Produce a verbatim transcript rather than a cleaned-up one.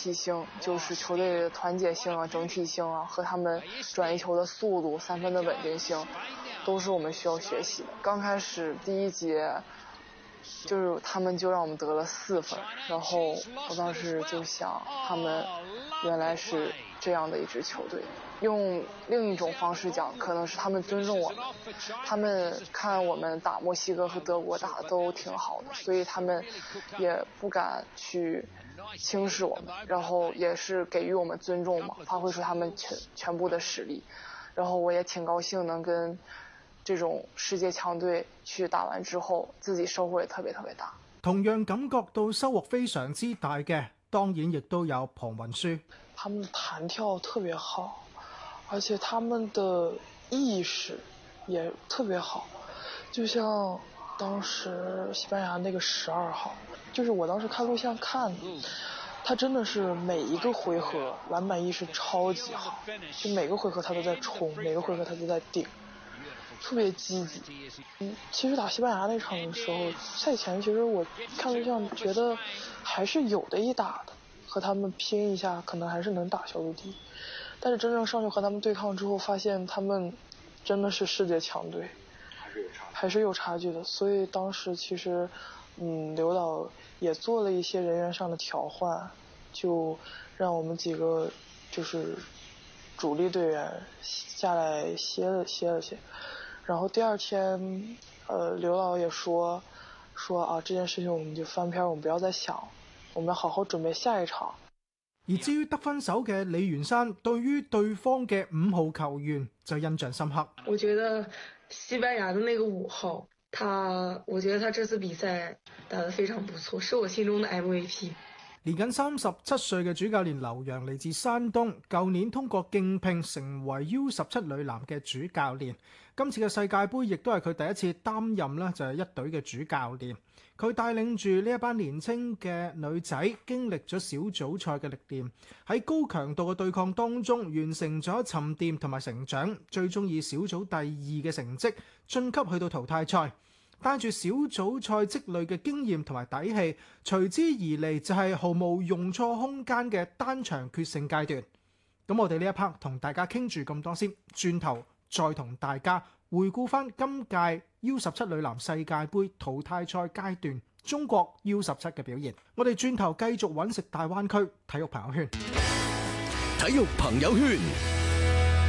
体性，就是球队的团结性啊、整体性啊，和他们转移球的速度、三分的稳定性，都是我们需要学习的。刚开始第一节，就是他们就让我们得了四分，然后我当时就想，他们原来是这样的一支球队。用另一种方式讲，可能是他们尊重我们，他们看我们打墨西哥和德国打的都挺好的，所以他们也不敢去轻视我们，然后也是给予我们尊重嘛，发挥出他们全全部的实力。然后我也挺高興能跟這種世界強隊去打完之後，自己收穫也特別特別大。 同樣感覺到收穫非常之大嘅，當然亦都有龐雲舒。 他們的彈跳特別好，而且他們的意識也特別好，就像當時西班牙那個十二號，就是我當時看錄像看的，他真的是每一個回合籃板意識超級好，就每個回合他都在衝，每個回合他都在頂，特別積極。嗯，其實打西班牙那場的時候，賽前其實我看錄像覺得還是有的一打的，和他們拼一下可能還是能打小組第一，但是真正上去和他們對抗之後，發現他們真的是世界強隊，還是有差距的。所以當時其實嗯，劉導也做了一些人員上的調換，就讓我們幾個就是主力隊員下來歇了歇了歇。然後第二天呃，劉導也說說啊，這件事情我們就翻篇，我們不要再想，我們要好好準備下一場。 而至於得分手嘅李元山，對於對方嘅五號球員就印象深刻。 我覺得西班牙的那個五號，他我覺得他這次比賽打得非常不錯，是我心中的 M V P。 年僅三十七歲嘅主教練劉洋嚟自山東，舊年通過競聘成為 U 十七女籃嘅主教練。今次嘅世界盃亦都係佢第一次擔任呢就係一隊嘅主教練。佢帶領住呢一班年輕嘅女仔，經歷咗小組賽嘅歷練，喺高強度嘅對抗當中完成咗沉澱同埋成長，最終以小組第二嘅成績晉級去到淘汰賽。帶住小組賽積累嘅經驗同埋底氣，隨之而嚟就係毫無容錯空間嘅單場決勝階段。咁我哋呢一 part 同大家傾住咁多先，轉頭再同大家回顧翻今屆 U 十七女籃世界盃淘汰賽階段中國 U 十七嘅表現。我哋轉頭繼續揾食大灣區體育朋友圈。 體育朋友圈。